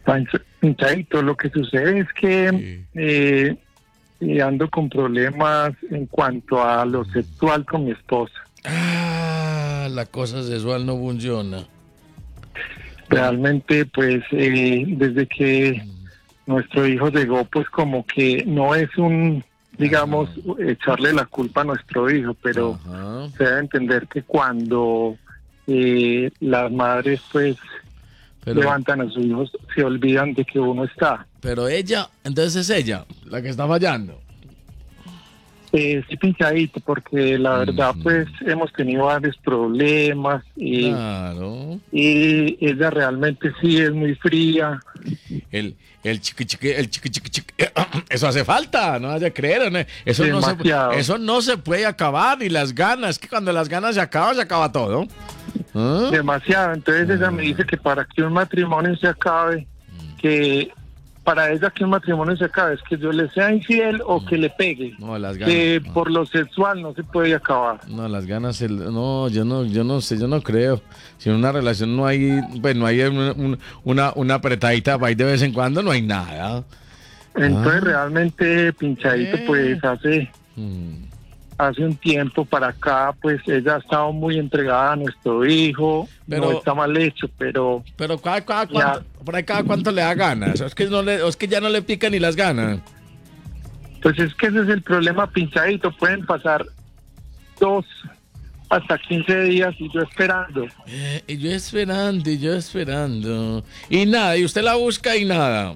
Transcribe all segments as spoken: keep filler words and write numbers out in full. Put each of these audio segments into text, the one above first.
Pancho- Pinchadito, lo que sucede es que Sí. eh, eh, ando con problemas en cuanto a lo sexual con mi esposa. Ah, la cosa sexual no funciona. Realmente, pues, eh, desde que nuestro hijo llegó, pues como que no es un, digamos, echarle la culpa a nuestro hijo, pero Ajá. se debe entender que cuando eh, las madres, pues, Pero, levantan a sus hijos, se olvidan de que uno está. pero ella, entonces es ella la que está fallando. Eh, sí, Pinchadito, porque la verdad, Ujú. pues, hemos tenido varios problemas y, Claro. y ella realmente sí es muy fría. El, el chiqui chiqui, el chiqui chiqui chiqui. Eso hace falta, no haya creer. ¿no? Eso no, se, Demasiado. eso no se puede acabar, ni las ganas. Es que cuando las ganas se acaban, se acaba todo. ¿Ah? Demasiado. Entonces ella me dice que para que un matrimonio se acabe, que para ella que un matrimonio se acabe es que yo le sea infiel o que le pegue. No, las ganas. Que no. por lo sexual no se puede acabar. No, las ganas, el- no, yo no, yo no sé, yo no creo. Si en una relación no hay, pues no hay un- un- una, una apretadita para ir de vez en cuando, no hay nada. Entonces Ah. realmente Pinchadito, Eh. pues hace Mm. hace un tiempo para acá, pues ella ha estado muy entregada a nuestro hijo. Pero- No está mal hecho, pero Pero cada, cada cuánto, por ahí cada cuánto le da ganas. Es que, no le, es que ya no le pica ni las ganas. pues es que ese es el problema, Pinchadito. Pueden pasar dos hasta quince días y yo esperando. Eh, y yo esperando, y yo esperando. Y nada, y usted la busca y nada.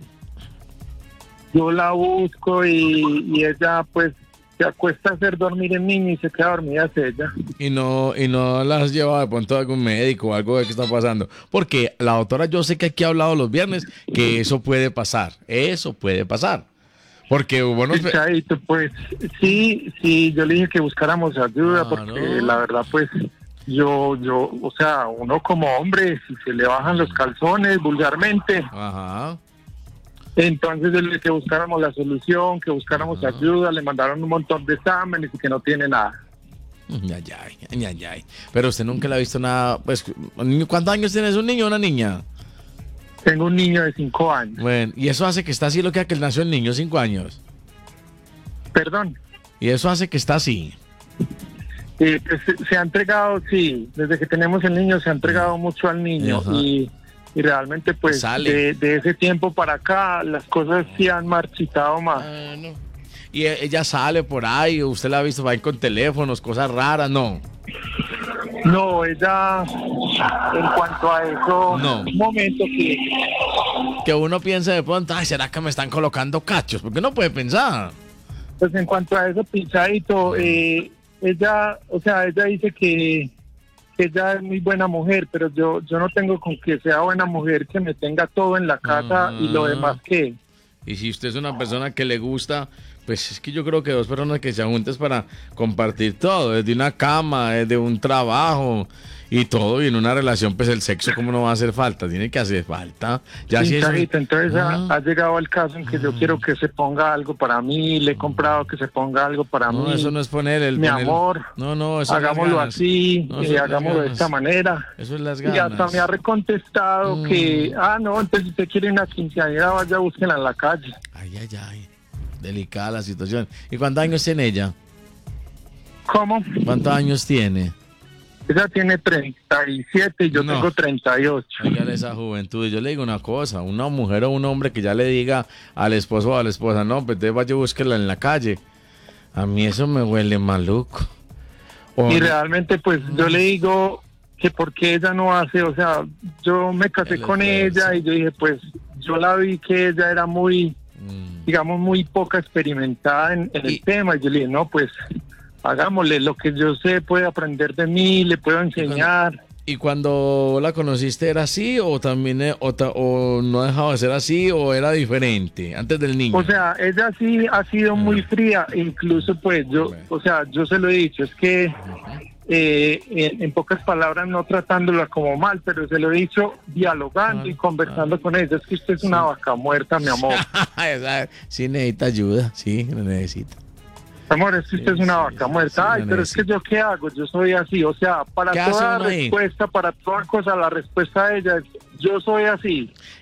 Yo la busco y, y ella pues se acuesta a hacer dormir el niño y se queda dormida es ella. Y no, y no las has llevado de pronto a algún médico o algo de qué está pasando. Porque la doctora, yo sé que aquí ha hablado los viernes que eso puede pasar. Eso puede pasar. Porque bueno, Pinchadito, pues sí, sí, yo le dije que buscáramos ayuda Ah, porque ¿no? la verdad pues yo, yo, o sea, uno como hombre, si se le bajan los calzones vulgarmente, ajá. entonces yo le dije que buscáramos la solución, que buscáramos Ajá. ayuda, le mandaron un montón de exámenes y que no tiene nada. Ay, ay, ay, ay, ay. Pero usted nunca le ha visto nada. Pues, ¿cuántos años tienes? ¿Un niño o una niña? Tengo un niño de cinco años. Bueno, y eso hace que está así lo que que nació el niño, cinco años. Perdón. Y eso hace que está así. Eh, pues, se- se ha entregado, sí, desde que tenemos el niño se ha entregado mucho al niño Ajá. y, y realmente pues Sale. de, de ese tiempo para acá las cosas sí han marchitado más. Ah, no. Y e- ella sale por ahí, o usted la ha visto por ahí con teléfonos, cosas raras, no. No, ella en cuanto a eso, No. un momento que Que uno piense de pronto, ay, ¿será que me están colocando cachos? Porque no puede pensar. pues en cuanto a eso, Pinchadito, eh, ella, o sea, ella dice que, que ella es muy buena mujer, pero yo, yo no tengo con que sea buena mujer que me tenga todo en la casa y lo Ah. demás que... Y si usted es una persona que le gusta, pues es que yo creo que dos personas que se junten para compartir todo, desde una cama, desde un trabajo y todo, y en una relación, pues el sexo, ¿cómo no va a hacer falta? Tiene que hacer falta. Ya si eso... Pinchadito, entonces ha- Ah. ha, llegado el caso en que yo quiero que se ponga algo para mí, le he comprado que se ponga algo para No, mí. eso no es poner el... Mi poner- amor, No, no, eso es las hagámoslo ganas. así, No, eso eh, es las hagámoslo de ganas. esta manera. Eso es las Y hasta ganas. me ha recontestado Mm. que, ah, no, entonces si usted quiere una quinceañera, vaya, búsquela en la calle. Ay, ay, ay. Delicada la situación. ¿Y cuántos años tiene ella? ¿Cómo? ¿Cuántos años tiene? Ella tiene treinta y siete y yo No. tengo treinta y ocho. Oígale esa juventud. Yo le digo una cosa, una mujer o un hombre que ya le diga al esposo o a la esposa, no, pues entonces vaya a búsquela en la calle. A mí eso me huele maluco. O- Y realmente, pues, yo le digo que porque ella no hace, o sea, yo me casé El con esfuerzo. ella y yo dije, pues, yo la vi que ella era muy, Mm. digamos, muy poca experimentada en, en Y- el tema. Y yo le dije, no, pues, hagámosle lo que yo sé, puede aprender de mí, le puedo enseñar. ¿Y cuando la conociste era así o también eh, o, ta- o no ha dejado de ser así o era diferente antes del niño? O sea, ella sí ha sido muy fría, incluso pues yo, Bueno. o sea, yo se lo he dicho, es que eh, en, en pocas palabras, no tratándola como mal, pero se lo he dicho dialogando Ah, y conversando con ella, es que usted es una vaca muerta, mi amor. Esa- sí necesita ayuda, sí, lo necesita. Amor, es que usted es una Sí, vaca sí, muerta. sí, Ay, lo pero es que yo qué hago, yo soy así, o sea, para ¿Qué hace toda uno ahí? respuesta, para toda cosa, la respuesta de ella es, yo soy así.